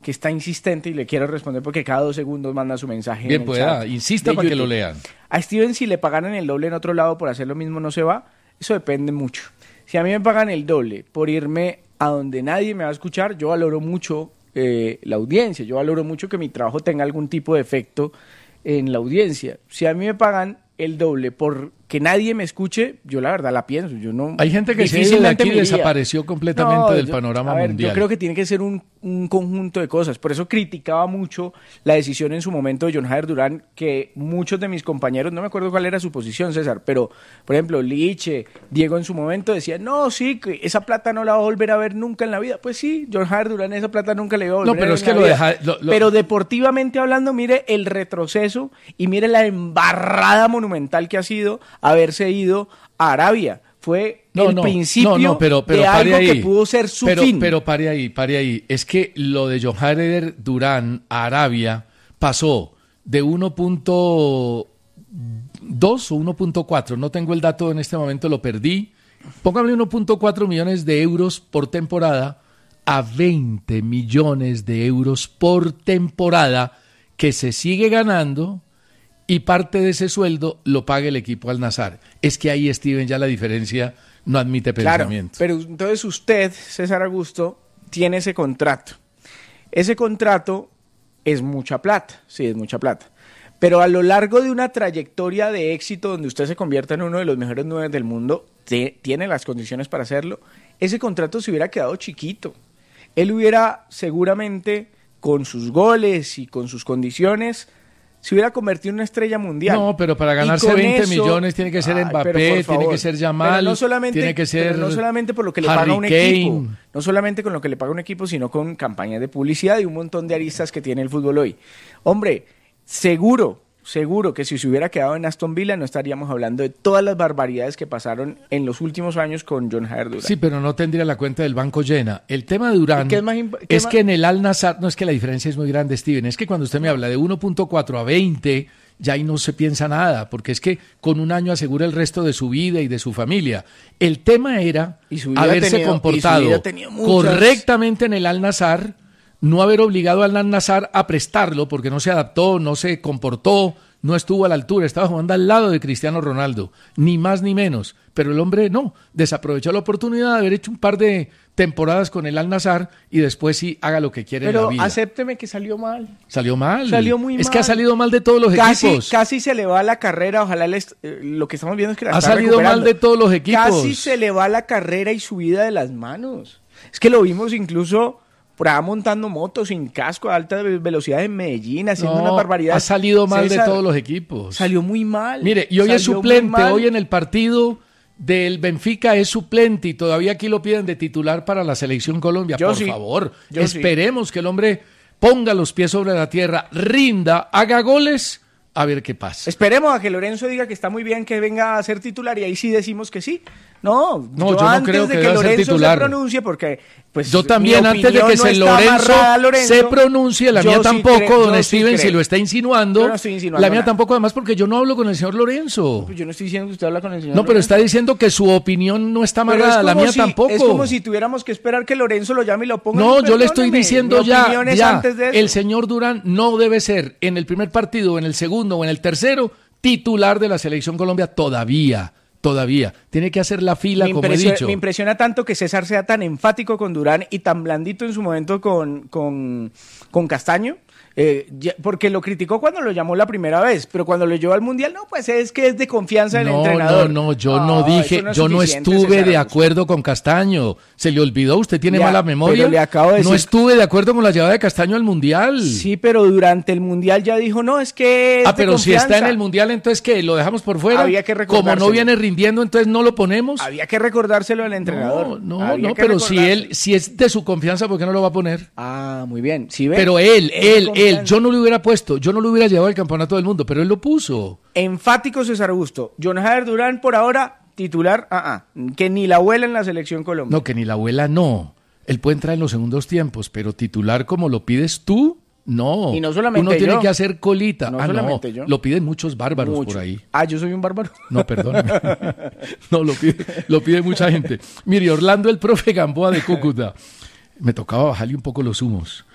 que está insistente y le quiero responder porque cada 2 segundos manda su mensaje. Bien, pueda, insista para que lo lean. A Steven, si le pagaran el doble en otro lado por hacer lo mismo, ¿no se va? Eso depende mucho. Si a mí me pagan el doble por irme a donde nadie me va a escuchar, yo valoro mucho la audiencia, yo valoro mucho que mi trabajo tenga algún tipo de efecto en la audiencia. Si a mí me pagan el doble por que nadie me escuche, yo la verdad la pienso. Yo no. Hay gente que se ha ido de aquí y desapareció completamente del panorama mundial. Yo creo que tiene que ser un conjunto de cosas. Por eso criticaba mucho la decisión en su momento de John Jader Durán, que muchos de mis compañeros, no me acuerdo cuál era su posición, César, pero por ejemplo Liche, Diego en su momento decían, no, sí, que esa plata no la va a volver a ver nunca en la vida. Pues sí, John Jader Durán esa plata nunca le iba a volver a ver en la vida. Pero deportivamente hablando, mire el retroceso y mire la embarrada monumental que ha sido haberse ido a Arabia. Fue el principio pero de algo que pudo ser su fin. Pero pare ahí. Es que lo de John Jader Durán a Arabia pasó de 1.2 o 1.4, no tengo el dato en este momento, lo perdí. Póngame 1.4 millones de euros por temporada a 20 millones de euros por temporada que se sigue ganando. Y parte de ese sueldo lo paga el equipo Al-Nassr. Es que ahí, Steven, ya la diferencia no admite pensamiento. Claro, pero entonces usted, César Augusto, tiene ese contrato. Ese contrato es mucha plata, sí, es mucha plata. Pero a lo largo de una trayectoria de éxito donde usted se convierta en uno de los mejores 9 del mundo, tiene las condiciones para hacerlo, ese contrato se hubiera quedado chiquito. Él hubiera seguramente, con sus goles y con sus condiciones, se hubiera convertido en una estrella mundial. No, pero para ganarse 20 millones tiene que ser Mbappé, tiene que ser Yamal, tiene que ser no solamente por lo que le paga un equipo, no solamente con lo que le paga un equipo, sino con campañas de publicidad y un montón de aristas que tiene el fútbol hoy. Hombre, seguro que si se hubiera quedado en Aston Villa no estaríamos hablando de todas las barbaridades que pasaron en los últimos años con John Jader Durán. Sí, pero no tendría la cuenta del banco llena. El tema de Durán es que en el Al-Nassr, no es que la diferencia es muy grande, Steven, es que cuando usted me habla de 1.4 a 20, ya ahí no se piensa nada, porque es que con un año asegura el resto de su vida y de su familia. El tema era haberse comportado correctamente en el Al-Nassr, no haber obligado al Al-Nassr a prestarlo porque no se adaptó, no se comportó, no estuvo a la altura, estaba jugando al lado de Cristiano Ronaldo, ni más ni menos. Pero el hombre no, desaprovechó la oportunidad de haber hecho un par de temporadas con el Al-Nassr y después sí haga lo que quiere en la vida. Pero acépteme que salió mal. Salió mal. Salió muy mal. Es que ha salido mal de todos los equipos. Casi se le va la carrera, ojalá lo que estamos viendo es que la ha salido mal de todos los equipos. Casi se le va la carrera y su vida de las manos. Es que lo vimos incluso por ahí montando motos sin casco a alta velocidad en Medellín, haciendo una barbaridad. Ha salido mal de todos los equipos. Salió muy mal. Mire, y hoy es suplente, hoy en el partido del Benfica es suplente y todavía aquí lo piden de titular para la Selección Colombia. Por favor, esperemos que el hombre ponga los pies sobre la tierra, rinda, haga goles, a ver qué pasa. Esperemos a que Lorenzo diga que está muy bien que venga a ser titular y ahí sí decimos que sí. No, yo no creo que Lorenzo se pronuncie porque pues yo también antes de que Lorenzo se pronuncie, la mía tampoco, don Steven, si lo está insinuando, la mía tampoco, además porque yo no hablo con el señor Lorenzo. Pues yo no estoy diciendo que usted habla con el señor Lorenzo. Pero está diciendo que su opinión no está amarrada, la mía tampoco. Es como si tuviéramos que esperar que Lorenzo lo llame y lo ponga. No, yo le estoy diciendo ya, el señor Durán no debe ser en el primer partido, en el segundo o en el tercero titular de la Selección Colombia todavía. Tiene que hacer la fila, como he dicho. Me impresiona tanto que César sea tan enfático con Durán y tan blandito en su momento con Castaño. Porque lo criticó cuando lo llamó la primera vez, pero cuando lo llevó al Mundial, no, pues es que es de confianza del entrenador. Yo no dije, yo no estuve de acuerdo con Castaño. Se le olvidó, usted tiene mala memoria. Le acabo de decir, no estuve de acuerdo con la llegada de Castaño al Mundial. Sí, pero durante el Mundial ya dijo, no, es que es pero de confianza. Si está en el Mundial, entonces ¿qué? ¿Lo dejamos por fuera? Había que recordárselo. Como no viene rindiendo, entonces no lo ponemos. Había que recordárselo al entrenador. No, pero si es de su confianza, ¿por qué no lo va a poner? Ah, muy bien. ¿Sí ve? Pero él, yo no lo hubiera puesto, yo no lo hubiera llevado al campeonato del mundo, pero él lo puso. Enfático César Augusto. John Jader Durán por ahora titular, que ni la abuela en la Selección Colombia. No, que ni la abuela no. Él puede entrar en los segundos tiempos, pero titular como lo pides tú, no. Y no solamente uno tiene que hacer colita. No solamente yo. Lo piden muchos bárbaros por ahí. Yo soy un bárbaro. No, perdóname. No, lo pide mucha gente. Mire, Orlando, el profe Gamboa de Cúcuta. Me tocaba bajarle un poco los humos.